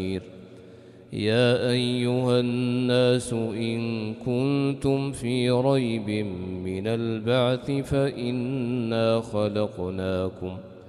يا أيها الناس إن كنتم في ريب من البعث فإنا خلقناكم